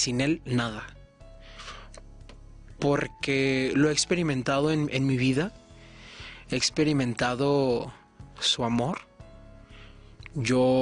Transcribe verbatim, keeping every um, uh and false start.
sin él nada. Porque lo he experimentado en, en mi vida. He experimentado su amor. Yo